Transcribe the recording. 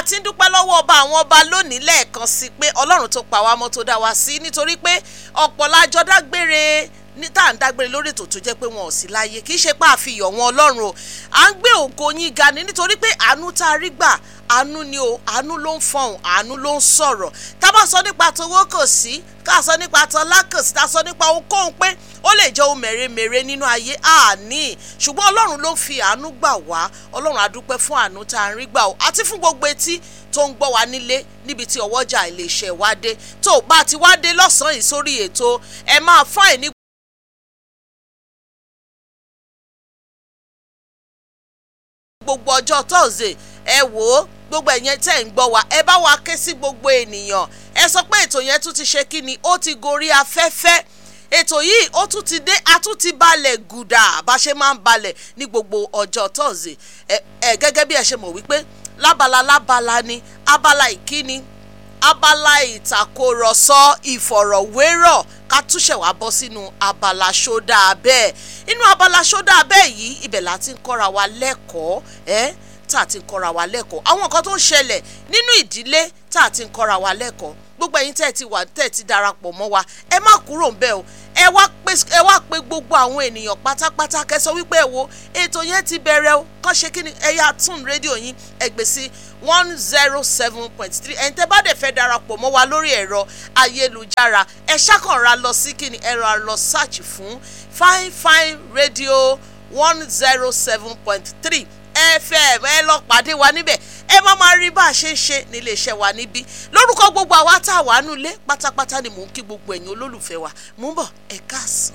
ti ń dúpẹ́ lọ́wọ́ ọba àwọn ọba lónìí lẹ́ẹ̀kan sí pé Ọlọ́run tó pa wá mọ́ tó dá wa sí, nítorí pé ọ̀pọ̀ lájọ dágbére ní tá à ń dágbére lórí ètò tó jẹ́ pé wọn ò sí láyé, kì í ṣe pé àfihàn wọn Ọlọ́run o, à ń gbé ògo yín ga ni, nítorí pé àánú tá a rí gbà àánú ni o, àánú ló ń fọhùn, àánú ló ń sọ̀rọ̀. Tá bá sọ nípa tówó kò sí, ká sọ nípa tọlá kò sí, tá sọ nípa ohunkóhun pé ó lè jẹ́ ohun mèremère nínú ayé àní, ṣùgbọ́n Ọlọ́run ló fi àánú gbà wá. Ọlọ́run a dúpẹ́ fún àánú tá a rí gbà o, àti fún gbogbo etí tó ń gbọ́ wa nílé níbi tí ọwọ́jà iléeṣẹ́ wa dé. Tó bá ti wá dé lọ́sàn-án yìí sórí ètò ẹ máa fáìn ní gbogbo ọjọ́ Thursday. Ẹ wò ó, gbogbo ẹ̀yẹn tẹ́ ń gbọ́ wa, ẹ bá wa ké sí gbogbo ènìyàn, ẹ sọ pé ètò yẹn tún ti ṣe kí ni, ó ti gorí afẹ́fẹ́. Ètò yìí ó tún ti dé, a tún ti balẹ̀ gùdà bá ṣe máa ń balẹ̀ ní gbogbo ọjọ́ Thursday. Gẹ́gẹ́ bí ẹ ṣe mọ̀ wípé lábala ni abala ìkíni, abala ìtàkùrọ̀sọ ìfọ̀rọ̀wérọ̀, ká túṣẹ̀ wá bọ́ sínú abala ṣódà abẹ́. Inú abala ṣódà abẹ́ yìí ibẹ̀ la ti ń kọ́ra wa lẹ́kọ̀ọ́, tá a ti ń kọ́ra wa lẹ́kọ̀ọ́ àwọn nǹkan tó ń ṣẹlẹ̀ nínú ìdílé, tá a ti ń kọ́ra wa lẹ́kọ̀ọ́. Gbogbo ẹ̀yin tẹ́ ti darapọ̀ mọ́ wa, ẹ má kúrò ńbẹ̀ o, ẹ wá pé gbogbo àwọn ènìyàn pátápátá, kẹ́ sọ wípé ẹ wo ètò yẹn ti bẹ̀rẹ̀ o, kàn ṣe kí ni, ẹ yá tún rédíò yín ẹ gbé sí 107.3. ẹ̀yin tẹ́ bá dẹ̀ fẹ́ darapọ̀ mọ́ wa lórí ẹ̀rọ ayélujára, ẹ ṣàkànra lọ sí kí ni, ẹ̀rọ lọ search fún Fine Radio 107.3 FM, ẹ lọ pàdé wa níbẹ̀, ẹ máa rí bá a ṣe ń ṣe nílé iṣẹ́ wa níbí. Lórúkọ gbogbo àwa tá a wà nulẹ̀ pátápátá ni mò ń kí gbogbo ẹ̀yin olólùfẹ́ wa. Mò ń bọ̀, ẹ káàsán.